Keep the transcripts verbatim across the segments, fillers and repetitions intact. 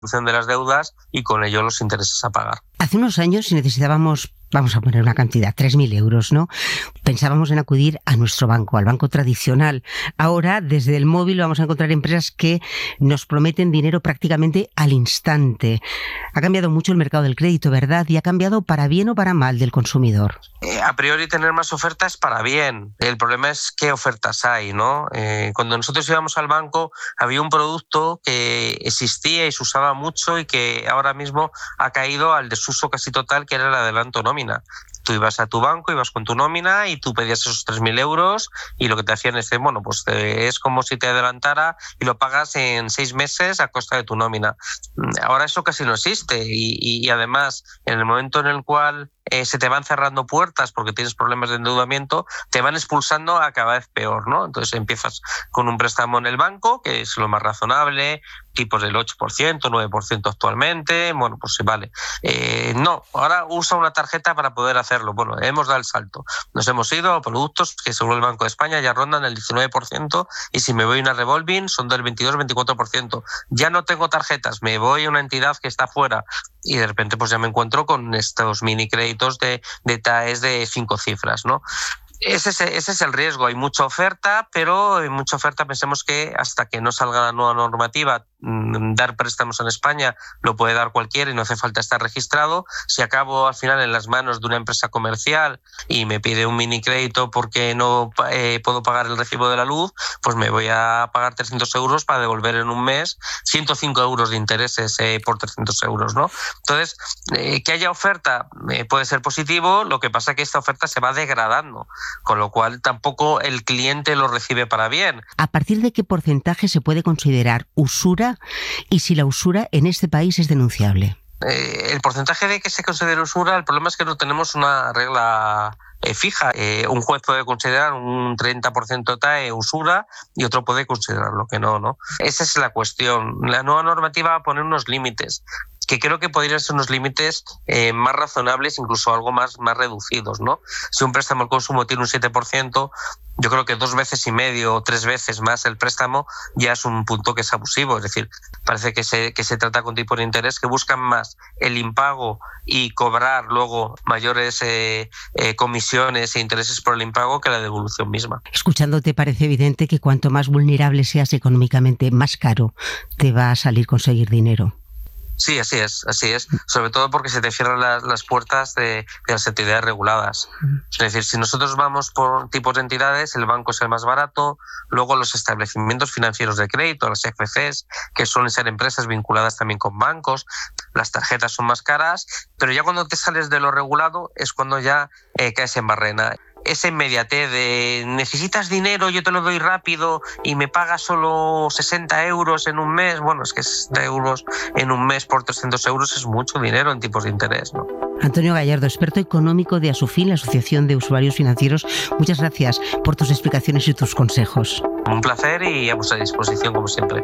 de las deudas y con ello los intereses a pagar. Hace unos años, si necesitábamos, vamos a poner una cantidad, tres mil euros, ¿no? Pensábamos en acudir a nuestro banco, al banco tradicional. Ahora, desde el móvil vamos a encontrar empresas que nos prometen dinero prácticamente al instante. Ha cambiado mucho el mercado del crédito, ¿verdad? Y ha cambiado para bien o para mal del consumidor. Eh, a priori tener más ofertas para bien. El problema es qué ofertas hay, ¿no? Eh, cuando nosotros íbamos al banco había un producto que existía y se usaba mucho y que ahora mismo ha caído al desuso casi total, que era el adelanto nómina. Tú ibas a tu banco, ibas con tu nómina y tú pedías esos tres mil euros y lo que te hacían es, bueno, pues eh, es como si te adelantara y lo pagas en seis meses a costa de tu nómina. Ahora eso casi no existe y, y, y además en el momento en el cual eh, se te van cerrando puertas porque tienes problemas de endeudamiento, te van expulsando a cada vez peor, ¿no? Entonces empiezas con un préstamo en el banco, que es lo más razonable, tipos del ocho por ciento, nueve por ciento actualmente, bueno, pues sí, vale. Eh, no, ahora usa una tarjeta para poder hacerlo. Bueno, hemos dado el salto. Nos hemos ido a productos que según el Banco de España ya rondan el diecinueve por ciento y si me voy a una revolving son del veintidós veinticuatro por ciento. Ya no tengo tarjetas, me voy a una entidad que está fuera y de repente pues ya me encuentro con estos mini créditos de, de T A Es de cinco cifras, ¿no? Ese es, ese es el riesgo. Hay mucha oferta, pero hay mucha oferta. Pensemos que hasta que no salga la nueva normativa, dar préstamos en España lo puede dar cualquiera y no hace falta estar registrado. Si acabo al final en las manos de una empresa comercial y me pide un mini crédito porque no eh, puedo pagar el recibo de la luz, pues me voy a pagar trescientos euros para devolver en un mes ciento cinco euros de intereses eh, por trescientos euros, ¿no? Entonces, eh, que haya oferta eh, puede ser positivo, lo que pasa es que esta oferta se va degradando, con lo cual tampoco el cliente lo recibe para bien. ¿A partir de qué porcentaje se puede considerar usura y si la usura en este país es denunciable? Eh, el porcentaje de que se considere usura, el problema es que no tenemos una regla eh, fija. Eh, un juez puede considerar un treinta por ciento T A E usura y otro puede considerarlo que no, ¿no? Esa es la cuestión. La nueva normativa va a poner unos límites, que creo que podrían ser unos límites eh, más razonables, incluso algo más, más reducidos, ¿no? Si un préstamo al consumo tiene un siete por ciento, yo creo que dos veces y medio o tres veces más el préstamo ya es un punto que es abusivo. Es decir, parece que se, que se trata con tipos de interés que buscan más el impago y cobrar luego mayores eh, eh, comisiones e intereses por el impago que la devolución misma. Escuchándote parece evidente que cuanto más vulnerable seas económicamente, más caro te va a salir conseguir dinero. Sí, así es, así es. Sobre todo porque se te cierran las, las puertas de, de las entidades reguladas. Es decir, si nosotros vamos por tipos de entidades, el banco es el más barato, luego los establecimientos financieros de crédito, las F Cs, que suelen ser empresas vinculadas también con bancos, las tarjetas son más caras, pero ya cuando te sales de lo regulado es cuando ya eh, caes en barrena. Esa inmediatez de necesitas dinero, yo te lo doy rápido y me pagas solo sesenta euros en un mes. Bueno, es que sesenta euros en un mes por trescientos euros es mucho dinero en tipos de interés, ¿no? Antonio Gallardo, experto económico de Asufin, la Asociación de Usuarios Financieros. Muchas gracias por tus explicaciones y tus consejos. Un placer y a vuestra disposición como siempre.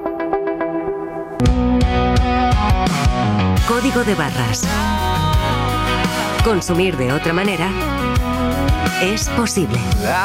Código de barras. Consumir de otra manera es posible.